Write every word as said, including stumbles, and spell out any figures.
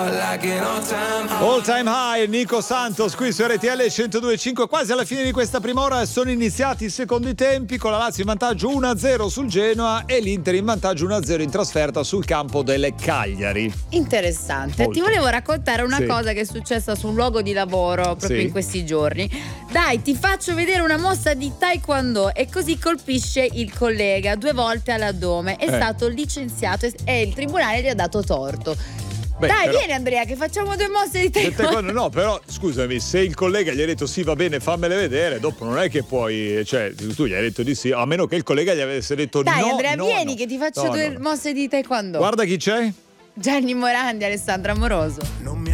All Time High, Nico Santos qui su R T L centodue e cinque. Quasi alla fine di questa prima ora sono iniziati i secondi tempi, con la Lazio in vantaggio uno a zero sul Genoa e l'Inter in vantaggio uno a zero in trasferta sul campo delle Cagliari. Interessante. Molto. Ti volevo raccontare una Sì. cosa che è successa su un luogo di lavoro proprio Sì. in questi giorni. Dai, ti faccio vedere una mossa di taekwondo, e così colpisce il collega due volte all'addome. È Eh. stato licenziato e- e il tribunale gli ha dato torto. Beh, Dai, però- vieni Andrea, che facciamo due mosse di Del taekwondo. taekwondo no, però scusami, se il collega gli ha detto sì va bene fammele vedere, dopo non è che puoi, cioè tu gli hai detto di sì, a meno che il collega gli avesse detto Dai no. Andrea, no, vieni no. che ti faccio No, due no, no. mosse di taekwondo. Guarda chi c'è. Gianni Morandi, Alessandra Amoroso.